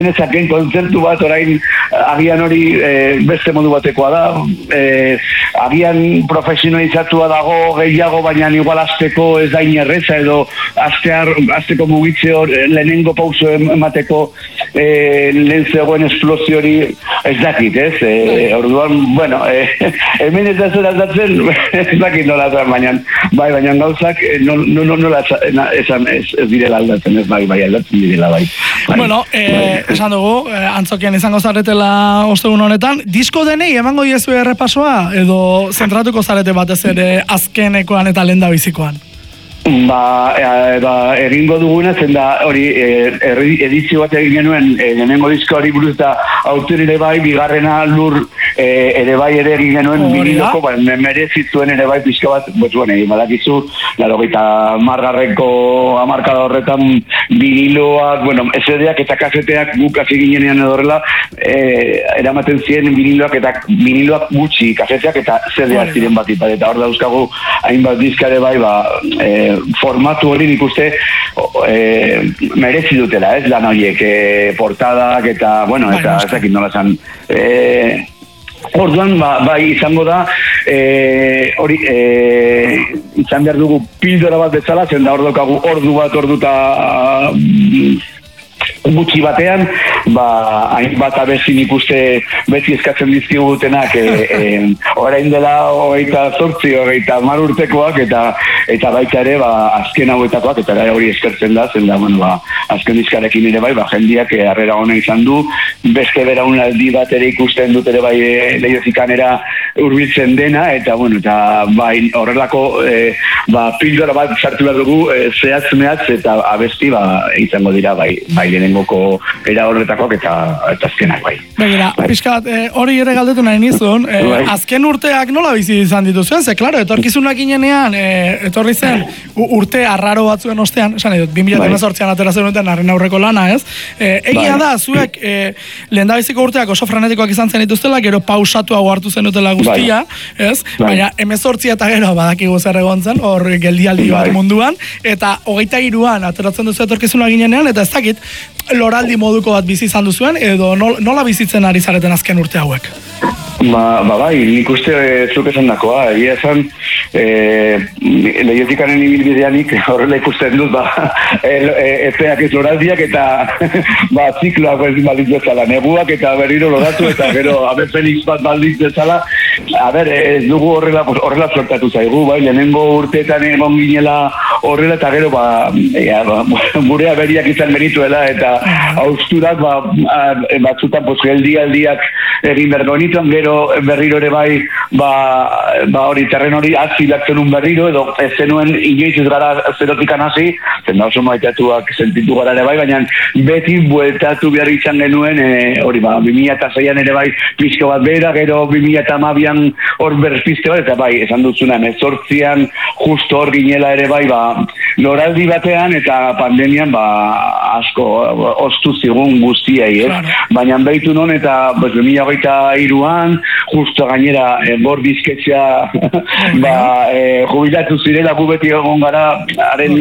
Ezaken kontzertu bat orain agian hori beste modu batekoa da, agian profesionalizatua dago gehiago, baina igual azteko ez da inerreza edo azteko mugitze hor lehenengo pauso emateko lehen zegoen esplosio hori ez dakit, ez? Orduan, bueno, hemen ez da zer aldatzen, ez dakit nola zen, baina gauzak nola ez direla aldatzen, ez bai aldatzen direla, bai. Bueno, esan dugu, antzokian izango zaretela ostegun honetan, disko denei emango diezu errepasoa edo zentratuko zarete batez ere azkenekoan eta lehendabizikoan? Egingo duguna zen da hori edizio bat egin genuen lehenengo disko hori buruz da aurten ere bai, bigarrena lur ere bai ere egin genuen viniloko, merezitzuen ere bai pixka bat, egin badakizu, eta margarreko hamarkada horretan viniloak, SD-ak eta kaseteak guk hasi ginenean edorrela, eramaten ziren viniloak gutxi, kaseteak eta CD-ak ziren bat eta hor dauzkagu hainbat diska ere bai, formatu hori nik uste merezi dutela, ez lan horiek portadak eta, eta ez dakit nola zan. Orduan, bai izango da, hori, izan behar dugu pildora bat bezala, zen da hor daukagu orduta gutxi batean, hainbat abesti nik uste beti eskatzen dizkigutenak orain dela 28 urtekoak eta baita ere azken hauetakoak eta hori eskertzen da, zen da azken dizkarekin ere bai, jendiak harrera hona izan du, beste beraunaldi bat ere ikusten dut ere bai Leiozikanera hurbiltzen dena eta bai horrelako pildora bat sartu behar dugu zehatz eta abesti izango dira bai lehenengoko era horretakoak eta azkenak bai. Begira, pixkat, hori ere galdetu nahi nizun, azken urteak nola bizi izan dituzuen? Ze, klaro, etorkizunak inenean, etorri zen urte arraro batzuen ostean, esan edut, 2018an atera zenuten arren aurreko lana, ez? Egia da, zuek lehendabiziko urteak oso frenetikoak izan zen dituztela, gero pausatu hau hartu zenutela guztia, ez? Baina, 18 eta gero badakigu zer egon zen, hor geldialdi bat munduan, eta 23an ateratzen duzu etorkizunak inenean, eta ez dakit, loraldi moduko bat bizi izan duzuen, edo nola bizitzen ari zareten azken urte hauek? Bai, nik uste zuk esan dakoa, egia esan Leiozikanen ibilbideanik horrela ikusten dut epeak ez loraldiak eta zikloak balditz bezala, neguak eta berriro loratu eta gero Abe Felix bat balditz bezala, ez dugu horrela sortatu zaigu, bai, lehenengo urteetan egon ginela horrela eta gero gure aberiak izan benituela eta austurak batzutan geldialdiak egin bergonituan, gero berriro ere bai hori terren hori azilakzen berriro edo ez zenuen inoiz ez gara zerotikan hasi, zen da oso maitatuak sentitu gara ere bai, baina beti bueltatu behar izan genuen hori 2006an ere bai pixko bat behera, gero 2012an hor berpiste bat, eta bai, esan duzuna 18an justo hor ginela ere bai loraldi batean eta pandemian asko ostu zigun guztiei, baina behitu non eta 2023an justo gainera bordizketxea jubilatu zirela gu beti egon gara haren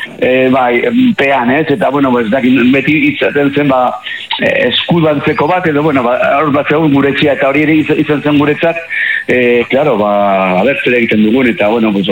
pean, ez? Eta, beti izaten zen eskudantzeko bat, edo, hor bat zegoen guretxea, eta hori ere izan zen guretzat, claro, zer egiten dugun, eta,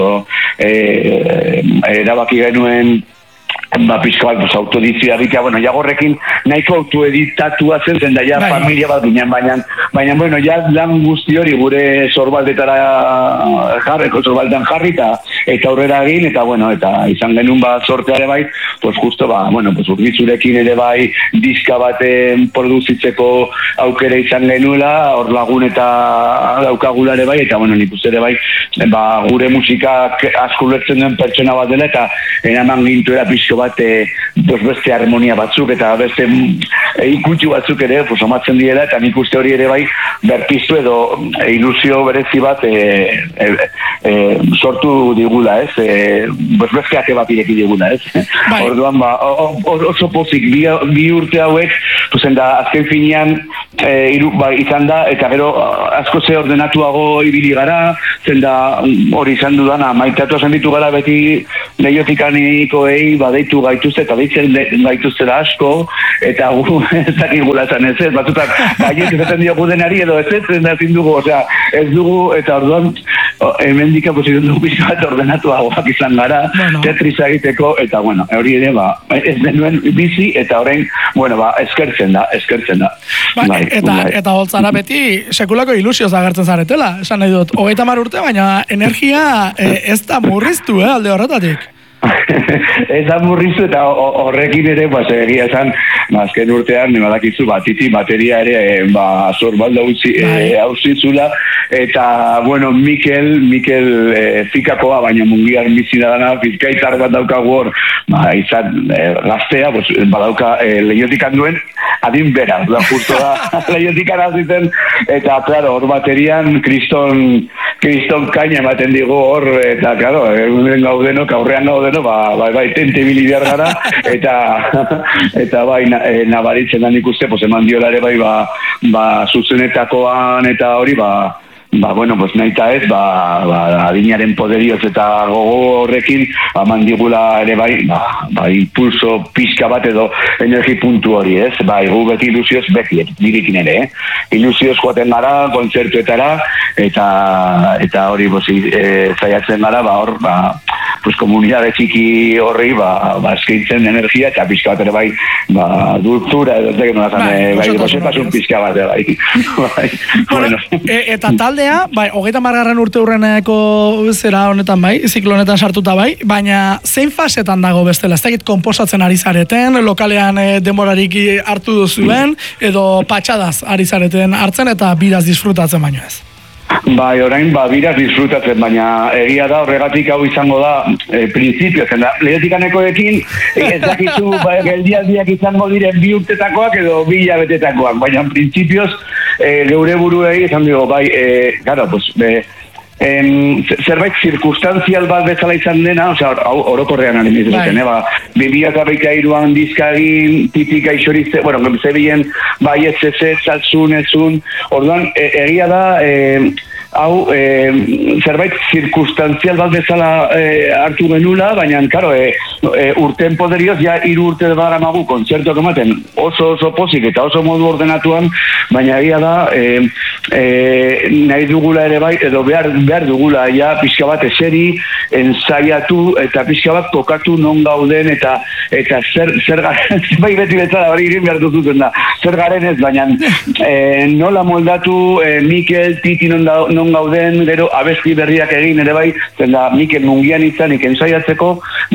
erabaki genuen pixka bat, autodizioa egitea, jagorrekin nahiko autoeditatua zen da ja familia bat ginen, baina, ja lan guzti hori gure sorbaldetan jarri eta aurrera egin, eta izan genuen sorteare bai, justo, urbitzurekin ere bai, diska baten produzitzeko aukera izan genuela, hor lagun eta daukagula ere bai, eta nik uste ere bai, gure musikak asko ulertzen duen pertsona bat dela, eta enaman gintuera pixko bat beste harmonia batzuk eta beste ikutxu batzuk ere somatzen diela eta nik uste hori ere bai berpiztu edo ilusio berezi bat sortu digula, ez? Beste ate bat ireki digula, ez? Orduan, oso pozik bi urte hauek, da azken finean izan da, eta gero asko ze ordenatuago ibili gara, zen da hori izan dudana, maitatu esan ditu gara beti lehiotikanikoei deitu gaituzte, eta deitzen gaituzte da asko, eta gu ez dakigula esan ez, batzutan baiek ezaten diogu denari edo ez ezin dugu, osea, ez dugu, eta orduan hemendika posizion dugu bizka bat ordenatuagoak izan gara, Tetrisa egiteko, eta bueno, hori ere, ez denuen bizi, eta orain, bueno, eskertzen da. Eta holtzara beti sekulako ilusioz agertzen zaretela, esan nahi dut, 30 urte, baina energia ez da murriztu, alde horretatik. Ez da murriztu eta horrekin ere, egia esan, azken urtean, badakizu, titi bateria ere, zorbalda hausitzula, eta, bueno, Mikel fikakoa, baina mungian bizina dana, bizkaitar bat daukagu hor, izan gaztea, badauka lehiotikan duen, adin bera, justo da, lehiotikan hazitzen, eta, claro, hor baterian, kriston kaina ematen digu hor, eta, claro, aurrean gaudeno, tente biliar gara, eta nabaritzen da nik uste, eman diola ere zuzenetakoan eta hori, nahi eta ez, adinaren poderioz eta gogo horrekin, mandigula ere impulso pixka bat edo energi puntu hori, ez? Gu beti ilusioz beti, dirikin ere, ilusioz joaten gara, kontzertuetara, eta hori zaiatzen gara, hor, komunidade txiki horri, eskaintzen energia, eta pixka bat ere dulzura, edo ez da, goxetasun pixka bat ere, Eta taldea, 30. urte hurreneko zera honetan ziklo honetan sartuta baina zein fasetan dago bestela? Ez dakit konposatzen ari zareten, lokalean demorarik hartu duzuen, edo patxadaz ari zareten hartzen eta biraz disfrutatzen baino ez? Orain, biraz disfrutatzen, baina egia da, horregatik hau izango da, prinsipio, zen da, lehotikanekoekin, ez dakizu, geldialdiak izango diren 2 urtetakoak edo 2 hilabetetakoak, baina prinsipioz, geure buruei, esan dugu, zerbait zirkustanzial bat bezala izan dena, orokorrean animiz duten, 2023an dizka egin, tipika isorizte, zebilen, ez, saltzun, ezun, orduan, egia da, zerbait zirkustanzial bat bezala hartu genula, baina, karo, urten poderioz, 3 urte dara magu, kontzertuak ematen, oso pozik eta oso modu ordenatuan, baina egia da, nahi dugula ere edo behar dugula, pixka bat eseri, ensaiatu, eta pixka bat kokatu non gauden, eta zer garen, beti betzara, hori irin behar duzuten da, zer garen ez, baina nola moldatu Mikel, Titi non gauden, gero abesti berriak egin ere zenda Mikel mungian izanik ensaiatzeko,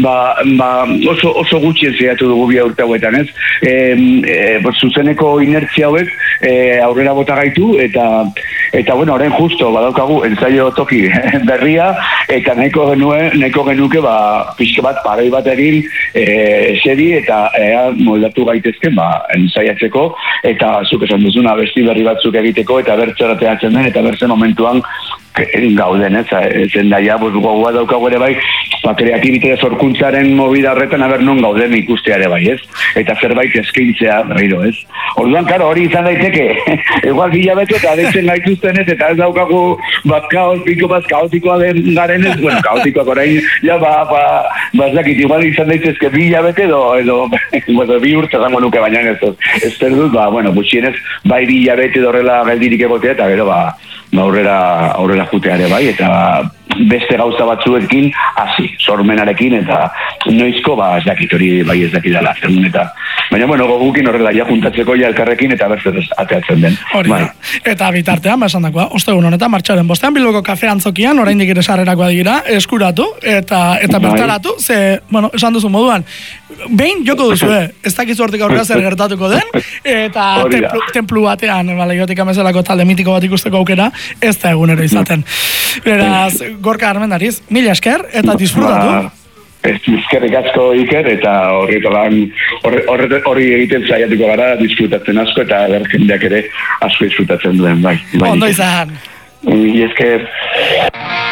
oso gutxien zeiatu dugu 2 urte hauetan, ez? Zuzeneko inertzia hauek aurrera bota gaitu, eta bueno, orain justo badaukagu ensaio toki berria, eta nahiko genuke pixka bat paroi bat egin eseri eta moldatu gaitezken ensaiatzeko, eta zuk esan duzuna abesti berri batzuk egiteko, eta bertzerateatzen den, eta bertzen momentuan gauden, zen daia, gogoa daukagu ere kreatibitate zorkuntzaren movida horretan non gauden ikustea ere ez? Eta zerbait eskaintzea berriro, ez? Orduan, karo, hori izan daiteke, igual hilabete eta deitzen gaituzten ez, eta ez daukagu kaotikoa den garen ez, kaotikoak orain, bazakit, igual izan daitezke 2 hilabete edo 2 urte zango nuke baina ez dut, gutxienez, 2 hilabete horrela geldirik egotea, eta gero, aurrera jutea ere eta beste gauza batzuekin hasi, sormenarekin, eta noizko, ez dakit hori ez dakit dela, baina, gogukin horrela, juntatzeko elkarrekin, eta bertzez ateatzen den. Hori da, eta bitartean, esan dakoa, ostegun honetan, martxoaren 5 Bilboko kafe antzokian, oraindik ere sarrerakoa dira, eskuratu, eta bertaratu, esan duzu moduan, behin joko duzu, ez dakizu hortik aurrera zer gertatuko den, eta templu batean, jotik amezelako talde mitiko bat ikusteko aukera, ez da egunero izaten. Beraz, Gorka Armendariz, mila esker, eta disfrutatu. Eskerrik asko Iker, eta hori egiten saiatuko gara, disfrutatzen asko, eta jendeak ere asko disfrutatzen duen, bai. Ondo izan. Mila esker.